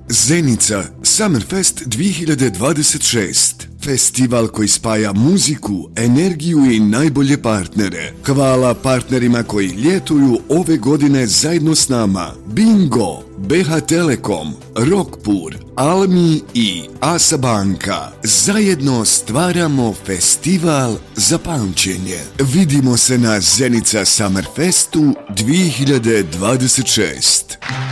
Zenica Summerfest 2026. Festival koji spaja muziku, energiju i najbolje partnere. Hvala partnerima koji ljetuju ove godine zajedno s nama. Bingo, BH Telekom, Rockpur, Almi i Asa Banka. Zajedno stvaramo festival za pamćenje. Vidimo se na Zenica Summerfestu 2026.